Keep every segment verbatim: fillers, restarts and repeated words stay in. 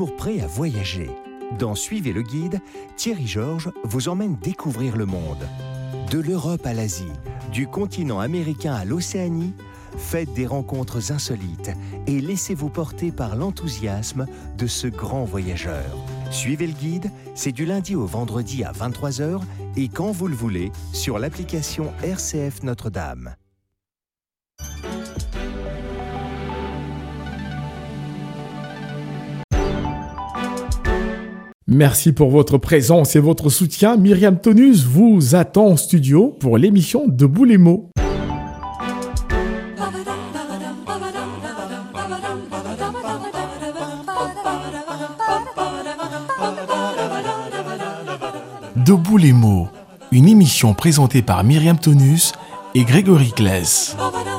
Pour prêt à voyager. Dans Suivez le guide, Thierry Georges vous emmène découvrir le monde. De l'Europe à l'Asie, du continent américain à l'Océanie, faites des rencontres insolites et laissez-vous porter par l'enthousiasme de ce grand voyageur. Suivez le guide, c'est du lundi au vendredi à vingt-trois heures et quand vous le voulez sur l'application R C F Notre-Dame. Merci pour votre présence et votre soutien. Myriam Tonus vous attend en studio pour l'émission Debout les mots. Debout les mots, une émission présentée par Myriam Tonus et Grégory Kless.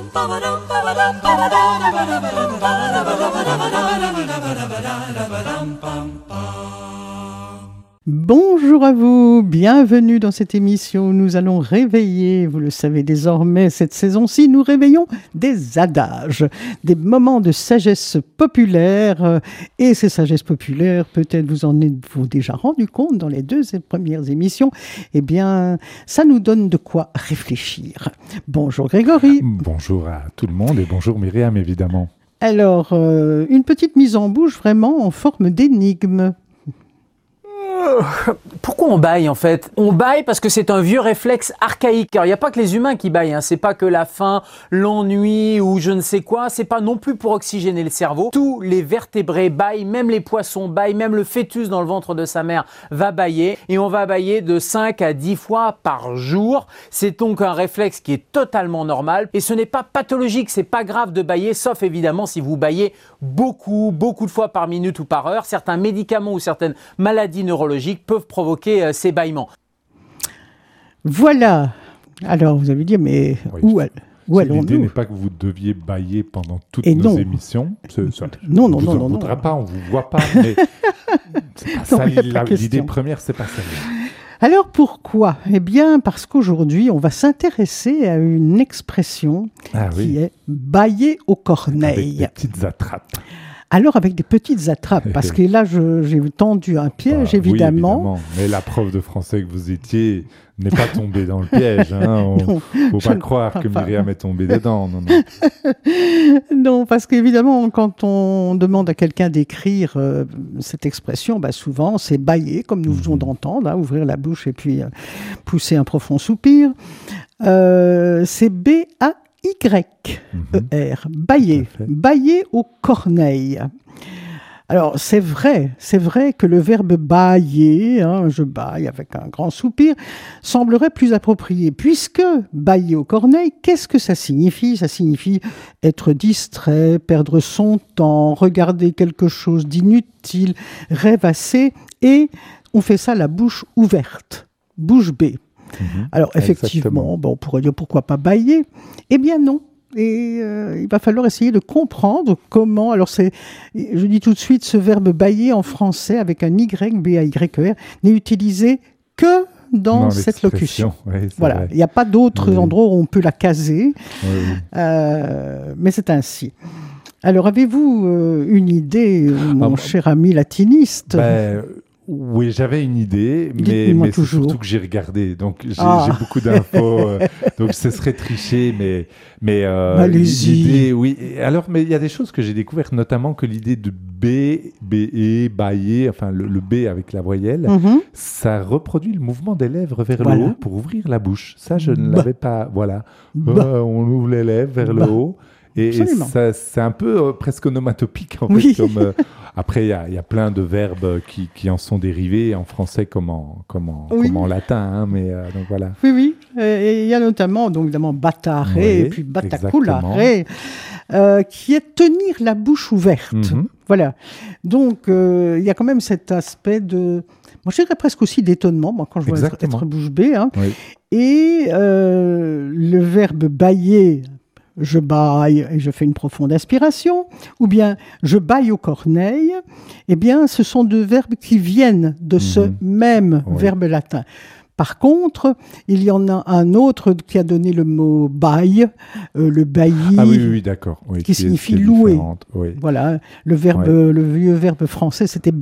Bonjour à vous, bienvenue dans cette émission où nous allons réveiller, vous le savez désormais, cette saison-ci, nous réveillons des adages, des moments de sagesse populaire. Et ces sagesses populaires, peut-être vous en êtes-vous déjà rendu compte dans les deux premières émissions, eh bien, ça nous donne de quoi réfléchir. Bonjour Grégory. Bonjour à tout le monde et bonjour Myriam, évidemment. Alors, euh, une petite mise en bouche vraiment en forme d'énigme. Pourquoi on bâille en fait ? On bâille parce que c'est un vieux réflexe archaïque. Alors il n'y a pas que les humains qui bâillent, hein. C'est pas que la faim, l'ennui ou je ne sais quoi, c'est pas non plus pour oxygéner le cerveau. Tous les vertébrés bâillent, même les poissons bâillent, même le fœtus dans le ventre de sa mère va bâiller et on va bâiller de cinq à dix fois par jour. C'est donc un réflexe qui est totalement normal et ce n'est pas pathologique, c'est pas grave de bâiller, sauf évidemment si vous bâillez beaucoup, beaucoup de fois par minute ou par heure. Certains médicaments ou certaines maladies neurologiques peuvent provoquer euh, ces bâillements. Voilà. Alors, vous allez dire, mais oui. où, où allons-nous ? L'idée n'est pas que vous deviez bâiller pendant toutes Et nos non. émissions. Ce, ce, non, non, vous non, en non, non. voudra pas, on vous voit pas, mais c'est pas Non, ça, il y a pas la, question. l'idée première, c'est pas ça. Alors, pourquoi ? Eh bien, parce qu'aujourd'hui, on va s'intéresser à une expression Ah, qui oui. est « bailler au Avec corneille des » petites attrapes. Alors, avec des petites attrapes, parce que là, je, j'ai tendu un piège, Bah, évidemment. Oui, évidemment. Mais la prof de français que vous étiez n'est pas tombée dans le piège. Hein. Il ne faut pas croire que Myriam est tombée dedans. Non, non. Non, parce qu'évidemment, quand on demande à quelqu'un d'écrire euh, cette expression, bah, souvent, c'est bailler, comme nous venons d'entendre, hein, ouvrir la bouche et puis euh, pousser un profond soupir. Euh, c'est B A Y E R, bailler, bailler au corneille. Alors, c'est vrai, c'est vrai que le verbe bailler, hein, je baille avec un grand soupir, semblerait plus approprié, puisque bailler au corneille, qu'est-ce que ça signifie ? Ça signifie être distrait, perdre son temps, regarder quelque chose d'inutile, rêvasser, et on fait ça la bouche ouverte, bouche bée. Mmh. Alors, effectivement, bon, on pourrait dire pourquoi pas bailler ? Eh bien non. Et euh, il va falloir essayer de comprendre comment. Alors, c'est, je dis tout de suite, ce verbe bailler en français avec un Y, B A Y E R, n'est utilisé que dans, dans cette locution. Oui, voilà, il n'y a pas d'autres oui. endroits où on peut la caser, oui, oui. Euh, mais c'est ainsi. Alors, avez-vous euh, une idée, mon ah, cher ami latiniste ? ben... Oui, j'avais une idée, mais, mais c'est surtout que j'ai regardé, donc j'ai, ah. j'ai beaucoup d'infos, euh, donc ce serait tricher, mais, mais euh, l'idée, oui. Alors, mais il y a des choses que j'ai découvertes, notamment que l'idée de B, B, E, bailler, enfin le, le B avec la voyelle, mm-hmm. ça reproduit le mouvement des lèvres vers voilà. le haut pour ouvrir la bouche. Ça, je ne bah. l'avais pas, voilà. Bah. Euh, on ouvre les lèvres vers bah. le haut. Et, et ça, c'est un peu euh, presque onomatopique en oui. fait. Comme, euh, après, il y, y a plein de verbes qui, qui en sont dérivés en français comme en, comme en, oui. comme en latin. Hein, mais, euh, donc voilà. Oui, oui. Et il y a notamment, donc, évidemment, battare oui, et puis battaculare, euh, qui est tenir la bouche ouverte. Mm-hmm. Voilà. Donc, il euh, y a quand même cet aspect de... Moi, je dirais presque aussi d'étonnement, moi, quand je vois être, être bouche bée. Hein. Oui. Et euh, le verbe bailler... Je baille et je fais une profonde aspiration, ou bien je baille au corneille, eh bien, ce sont deux verbes qui viennent de ce mmh. même oui. verbe latin. Par contre, il y en a un autre qui a donné le mot bail, euh, le bailli, ah, oui, oui, d'accord. Oui, qui, qui signifie louer. Oui. Voilà, le verbe, ouais. le vieux verbe français, c'était